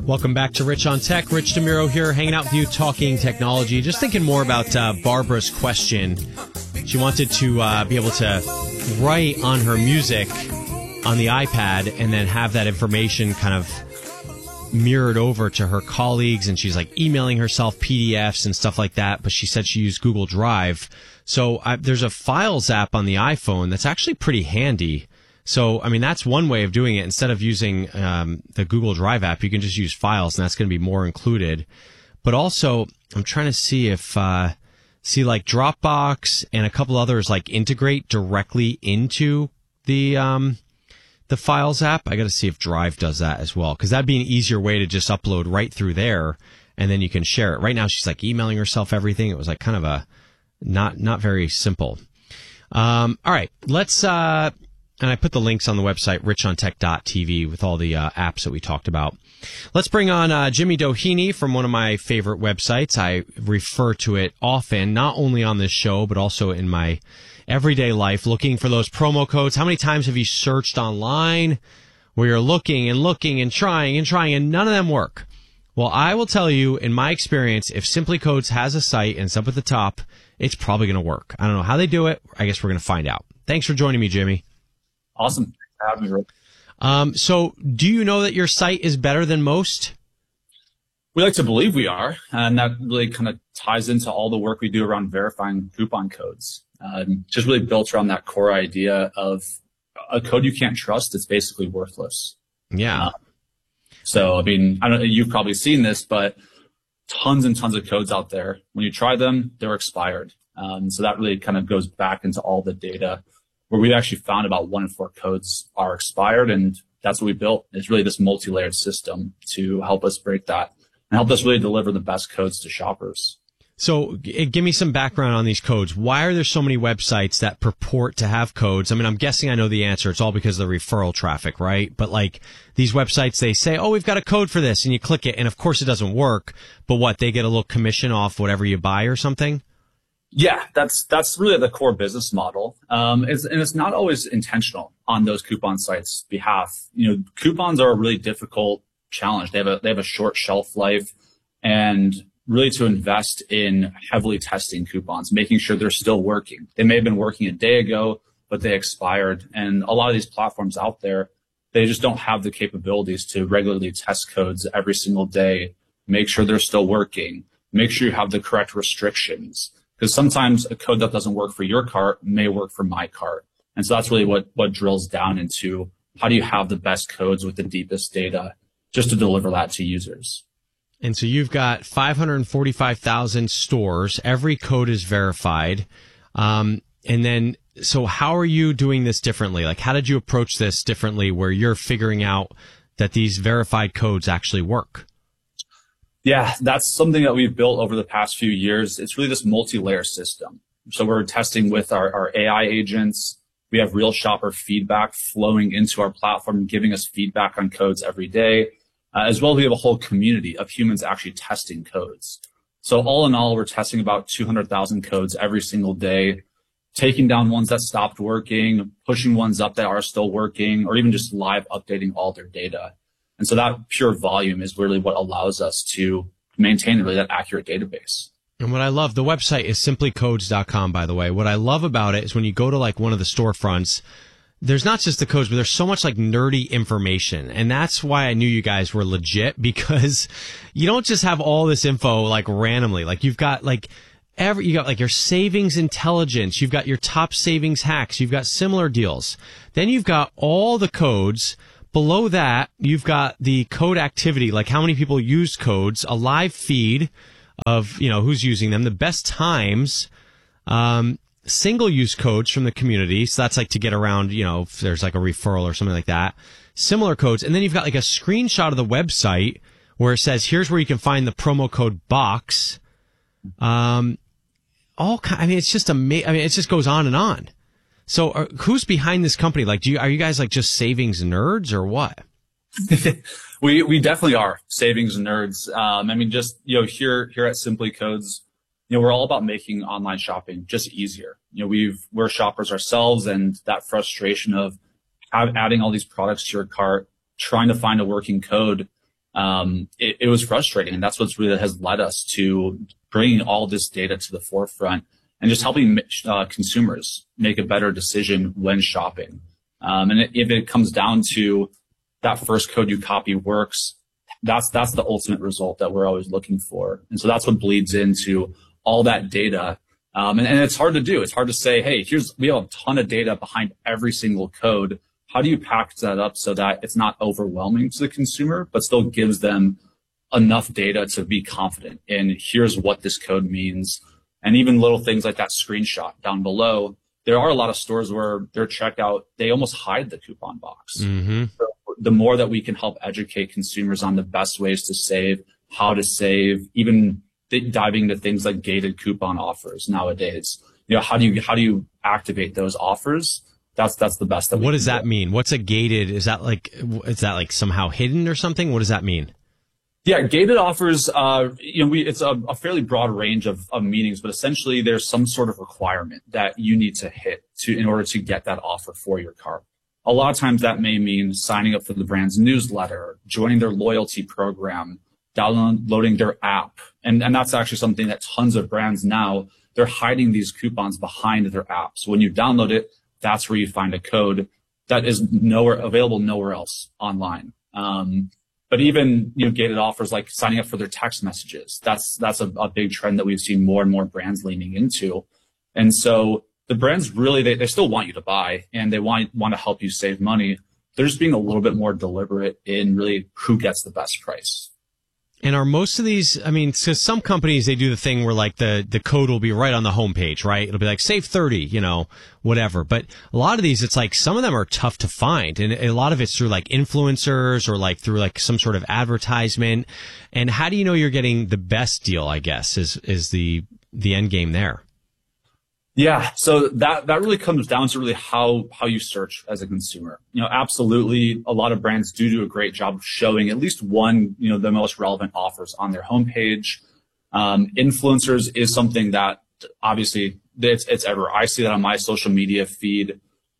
Welcome back to Rich on Tech. Rich DeMuro here, hanging out with you, talking technology. Just thinking more about Barbara's question. She wanted to be able to write on her music on the iPad and then have that information kind of mirrored over to her colleagues. And she's like emailing herself PDFs and stuff like that. But she said she used Google Drive. So there's a Files app on the iPhone that's actually pretty handy. So, I mean, that's one way of doing it. Instead of using the Google Drive app, you can just use Files, and that's going to be more included. But also, I'm trying to see if, like Dropbox and a couple others, like, integrate directly into the Files app. I got to see if Drive does that as well, because that'd be an easier way to just upload right through there, and then you can share it. Right now, she's, like, emailing herself everything. It was, like, kind of a not very simple. All right, let's... And I put the links on the website, richontech.tv, with all the apps that we talked about. Let's bring on Jimmy Doheny from one of my favorite websites. I refer to it often, not only on this show, but also in my everyday life, looking for those promo codes. How many times have you searched online where you're looking and trying, and none of them work? Well, I will tell you, in my experience, if Simply Codes has a site and it's up at the top, it's probably going to work. I don't know how they do it. I guess we're going to find out. Thanks for joining me, Jimmy. Awesome. Thanks for having me, Rick. So do you know that your site is better than most? We like to believe we are, and that really kind of ties into all the work we do around verifying coupon codes. Just really built around that core idea of a code you can't trust. It's basically worthless. Yeah. So, I mean, I don't know, you've probably seen this, but tons and tons of codes out there. When you try them, they're expired. So that really kind of goes back into all the data, where we've actually found about 1 in 4 codes are expired. And that's what we built, is really this multi-layered system to help us break that and help us really deliver the best codes to shoppers. So give me some background on these codes. Why are there so many websites that purport to have codes? I mean, I'm guessing I know the answer. It's all because of the referral traffic, right? But like these websites, they say, oh, we've got a code for this, and you click it, and of course it doesn't work. But what, they get a little commission off whatever you buy or something? Yeah, that's really the core business model. And it's not always intentional on those coupon sites' behalf. You know, coupons are a really difficult challenge. They have a short shelf life, and really to invest in heavily testing coupons, making sure they're still working. They may have been working a day ago, but they expired. And a lot of these platforms out there, they just don't have the capabilities to regularly test codes every single day, make sure they're still working, make sure you have the correct restrictions. Because sometimes a code that doesn't work for your cart may work for my cart. And so that's really what drills down into how do you have the best codes with the deepest data just to deliver that to users. And so you've got 545,000 stores. Every code is verified. And then, so how are you doing this differently? Like, how did you approach this differently where you're figuring out that these verified codes actually work? Yeah, that's something that we've built over the past few years. It's really this multi-layer system. So we're testing with our AI agents. We have real shopper feedback flowing into our platform and giving us feedback on codes every day. As well, we have a whole community of humans actually testing codes. So all in all, we're testing about 200,000 codes every single day, taking down ones that stopped working, pushing ones up that are still working, or even just live updating all their data. And so that pure volume is really what allows us to maintain really that accurate database. And what I love, the website is simplycodes.com, by the way. What I love about it is when you go to like one of the storefronts, there's not just the codes, but there's so much like nerdy information. And that's why I knew you guys were legit, because you don't just have all this info like randomly. Like you've got like you got like your savings intelligence, you've got your top savings hacks, you've got similar deals. Then you've got all the codes. Below that, you've got the code activity, like how many people use codes, a live feed of, you know, who's using them, the best times, single-use codes from the community. So that's like to get around, you know, if there's like a referral or something like that. Similar codes. And then you've got like a screenshot of the website where it says, here's where you can find the promo code box. I mean, it's just amazing. I mean, it just goes on and on. So who's behind this company? Like, are you guys like just savings nerds or what? We definitely are savings nerds. I mean, just, you know, here at Simply Codes, you know, we're all about making online shopping just easier. You know, we're shoppers ourselves, and that frustration of adding all these products to your cart, trying to find a working code, it was frustrating. And that's what's really has led us to bringing all this data to the forefront and just helping consumers make a better decision when shopping. And if it comes down to that first code you copy works, that's the ultimate result that we're always looking for. And so that's what bleeds into all that data. And it's hard to do. It's hard to say, hey, we have a ton of data behind every single code. How do you package that up so that it's not overwhelming to the consumer, but still gives them enough data to be confident in here's what this code means? And even little things like that screenshot down below. There are a lot of stores where their checkout, they almost hide the coupon box. Mm-hmm. So the more that we can help educate consumers on the best ways to save, how to save, even diving into things like gated coupon offers nowadays. How do you activate those offers? That's the best. What does that mean? What's a gated? Is that like somehow hidden or something? What does that mean? Yeah, gated offers, it's a fairly broad range of meanings, but essentially there's some sort of requirement that you need to hit in order to get that offer for your cart. A lot of times that may mean signing up for the brand's newsletter, joining their loyalty program, downloading their app. And that's actually something that tons of brands now, they're hiding these coupons behind their app. So when you download it, that's where you find a code that is available nowhere else online. But even, gated offers like signing up for their text messages, that's a big trend that we've seen more and more brands leaning into. And so the brands really, they still want you to buy and they want to help you save money. They're just being a little bit more deliberate in really who gets the best price. And are most of these, so some companies, they do the thing where like the code will be right on the homepage, right? It'll be like save 30, whatever. But a lot of these, it's like some of them are tough to find. And a lot of it's through like influencers or like through like some sort of advertisement. And how do you know you're getting the best deal, I guess, is the end game there? Yeah. So that really comes down to really how you search as a consumer. Absolutely. A lot of brands do a great job of showing at least one, the most relevant offers on their homepage. Influencers is something that obviously it's everywhere. I see that on my social media feed.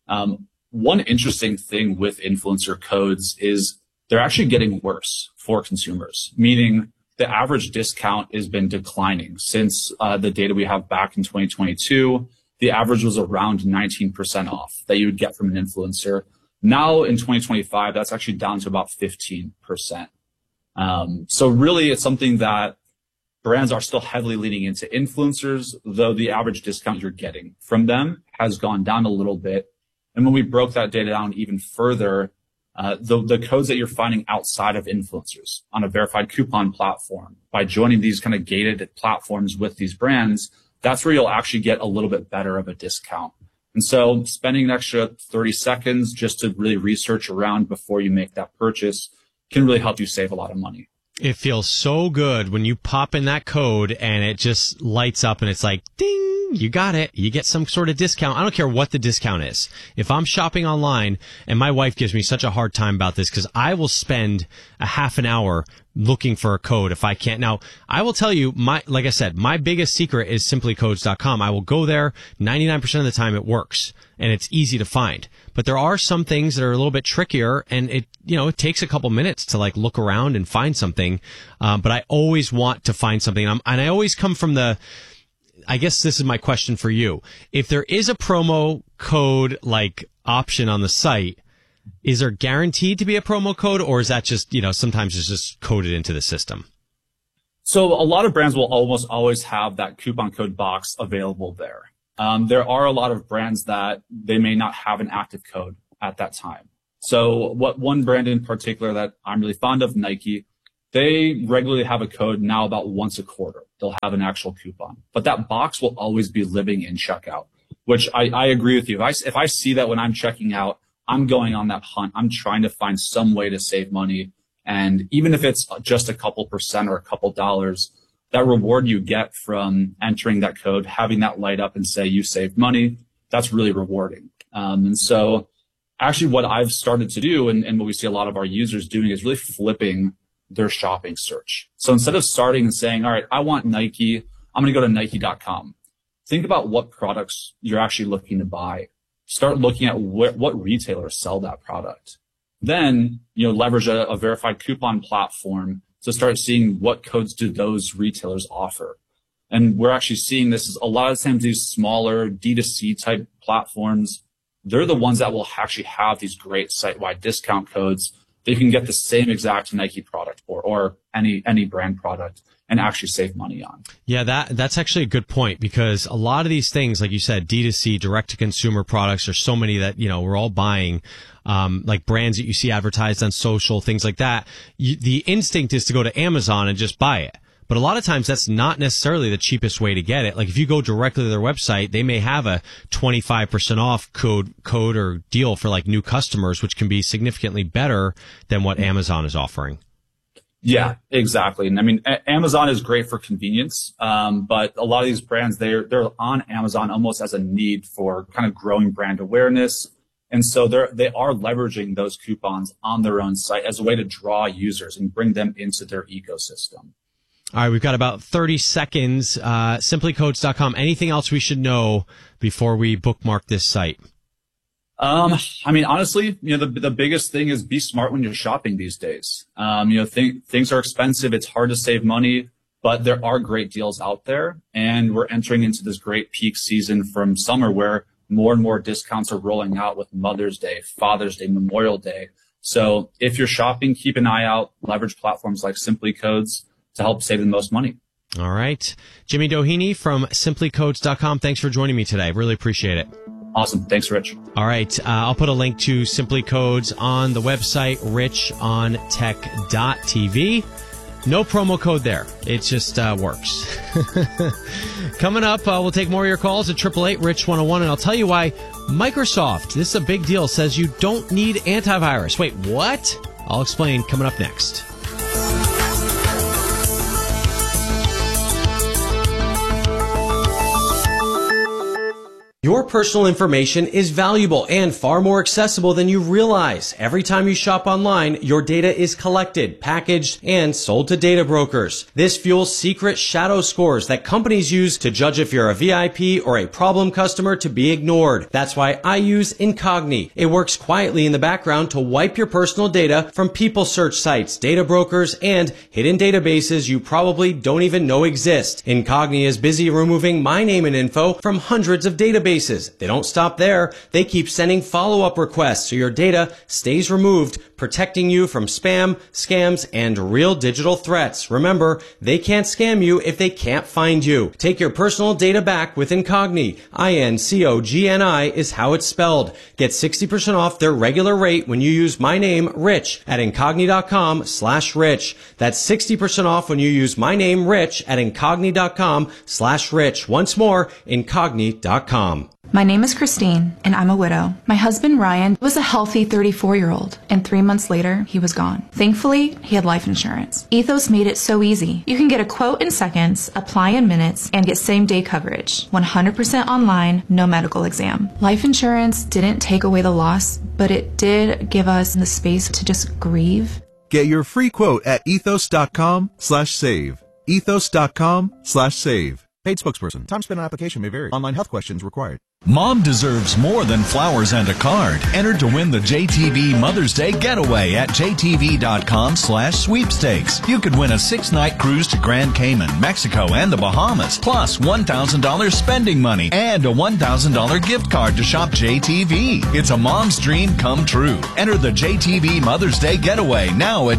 One interesting thing with influencer codes is they're actually getting worse for consumers, meaning the average discount has been declining since the data we have back in 2022. The average was around 19% off that you would get from an influencer. Now in 2025, that's actually down to about 15%. So really, it's something that brands are still heavily leaning into influencers, though the average discount you're getting from them has gone down a little bit. And when we broke that data down even further, the codes that you're finding outside of influencers on a verified coupon platform, by joining these kind of gated platforms with these brands, that's where you'll actually get a little bit better of a discount. And so spending an extra 30 seconds just to really research around before you make that purchase can really help you save a lot of money. It feels so good when you pop in that code and it just lights up and it's like, ding, you got it. You get some sort of discount. I don't care what the discount is. If I'm shopping online, and my wife gives me such a hard time about this because I will spend a half an hour looking for a code if I can't. Now, I will tell you, like I said, my biggest secret is simplycodes.com. I will go there. 99% of the time it works and it's easy to find. But there are some things that are a little bit trickier, and it takes a couple minutes to like look around and find something. But I always want to find something. And I always come from I guess this is my question for you. If there is a promo code like option on the site, is there guaranteed to be a promo code, or is that just, sometimes it's just coded into the system? So a lot of brands will almost always have that coupon code box available there. There are a lot of brands that they may not have an active code at that time. So one brand in particular that I'm really fond of, Nike, they regularly have a code now about once a quarter. They'll have an actual coupon, but that box will always be living in checkout, which I agree with you. If I see that when I'm checking out, I'm going on that hunt. I'm trying to find some way to save money. And even if it's just a couple percent or a couple dollars, that reward you get from entering that code, having that light up and say you saved money, that's really rewarding. And so actually what I've started to do and what we see a lot of our users doing is really flipping their shopping search. So instead of starting and saying, all right, I want Nike, I'm going to go to Nike.com. Think about what products you're actually looking to buy. Start looking at what retailers sell that product. Then, leverage a verified coupon platform to start seeing what codes do those retailers offer. And we're actually seeing this is a lot of times these smaller D2C type platforms. They're the ones that will actually have these great site-wide discount codes that you can get the same exact Nike product or any brand product and actually save money on. Yeah, that's actually a good point, because a lot of these things, like you said, D2C, direct-to-consumer products, there's so many that, we're all buying, like brands that you see advertised on social, things like that. The instinct is to go to Amazon and just buy it. But a lot of times that's not necessarily the cheapest way to get it. Like if you go directly to their website, they may have a 25% off code or deal for like new customers, which can be significantly better than what Amazon is offering. Yeah, exactly. And I mean, Amazon is great for convenience. But a lot of these brands, they're on Amazon almost as a need for kind of growing brand awareness. And so they are leveraging those coupons on their own site as a way to draw users and bring them into their ecosystem. All right, we've got about 30 seconds. Simplycodes.com. Anything else we should know before we bookmark this site? I mean, honestly, the biggest thing is be smart when you're shopping these days. Things are expensive. It's hard to save money, but there are great deals out there. And we're entering into this great peak season from summer where more and more discounts are rolling out with Mother's Day, Father's Day, Memorial Day. So if you're shopping, keep an eye out, leverage platforms like Simply Codes to help save the most money. All right. Jimmy Doheny from simplycodes.com. Thanks for joining me today. Really appreciate it. Awesome. Thanks, Rich. All right. I'll put a link to Simply Codes on the website, richontech.tv. No promo code there. It just works. Coming up, we'll take more of your calls at 888-RICH-101, and I'll tell you why Microsoft, this is a big deal, says you don't need antivirus. Wait, what? I'll explain coming up next. Your personal information is valuable and far more accessible than you realize. Every time you shop online, your data is collected, packaged, and sold to data brokers. This fuels secret shadow scores that companies use to judge if you're a VIP or a problem customer to be ignored. That's why I use Incogni. It works quietly in the background to wipe your personal data from people search sites, data brokers, and hidden databases you probably don't even know exist. Incogni is busy removing my name and info from hundreds of databases. They don't stop there. They keep sending follow-up requests so your data stays removed, protecting you from spam, scams, and real digital threats. Remember, they can't scam you if they can't find you. Take your personal data back with Incogni. Incogni is how it's spelled. Get 60% off their regular rate when you use my name, Rich, at Incogni.com/Rich. That's 60% off when you use my name, Rich, at Incogni.com/Rich. Once more, Incogni.com. My name is Christine, and I'm a widow. My husband, Ryan, was a healthy 34-year-old, and 3 months later, he was gone. Thankfully, he had life insurance. Ethos made it so easy. You can get a quote in seconds, apply in minutes, and get same-day coverage. 100% online, no medical exam. Life insurance didn't take away the loss, but it did give us the space to just grieve. Get your free quote at ethos.com/save. Ethos.com/save. Paid spokesperson. Time spent on application may vary. Online health questions required. Mom deserves more than flowers and a card. Enter to win the JTV Mother's Day Getaway at jtv.com/sweepstakes. You could win a 6-night cruise to Grand Cayman, Mexico, and the Bahamas, plus $1,000 spending money and a $1,000 gift card to shop JTV. It's a mom's dream come true. Enter the JTV Mother's Day Getaway now at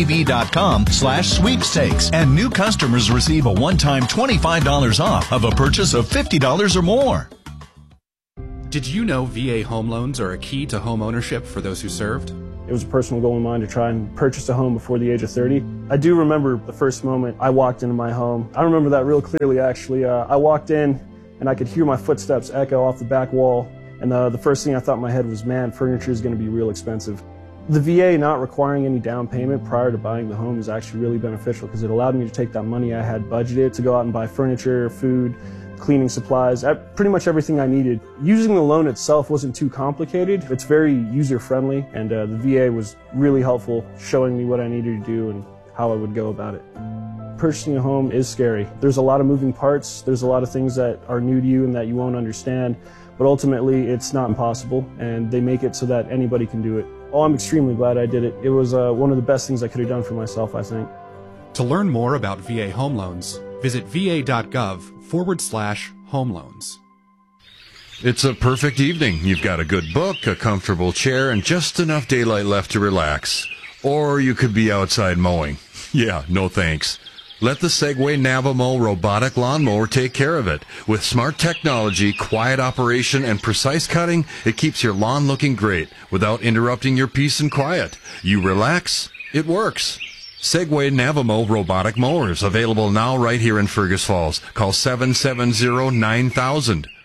jtv.com/sweepstakes. And new customers receive a one-time $25 off of a purchase of $50 or more. Did you know VA home loans are a key to home ownership for those who served? It was a personal goal of mine to try and purchase a home before the age of 30. I do remember the first moment I walked into my home. I remember that real clearly, actually. I walked in and I could hear my footsteps echo off the back wall. And the first thing I thought in my head was, man, furniture is going to be real expensive. The VA not requiring any down payment prior to buying the home is actually really beneficial because it allowed me to take that money I had budgeted to go out and buy furniture, food, cleaning supplies, pretty much everything I needed. Using the loan itself wasn't too complicated. It's very user-friendly, and the VA was really helpful, showing me what I needed to do and how I would go about it. Purchasing a home is scary. There's a lot of moving parts. There's a lot of things that are new to you and that you won't understand, but ultimately it's not impossible, and they make it so that anybody can do it. Oh, I'm extremely glad I did it. It was one of the best things I could have done for myself, I think. To learn more about VA home loans, visit va.gov/home loans. It's a perfect evening. You've got a good book, a comfortable chair, and just enough daylight left to relax. Or you could be outside mowing. Yeah, no thanks. Let the Segway Navamo robotic lawnmower take care of it. With smart technology, quiet operation, and precise cutting, it keeps your lawn looking great without interrupting your peace and quiet. You relax, it works. Segway Navamo robotic mowers, available now right here in Fergus Falls. Call 770-9000.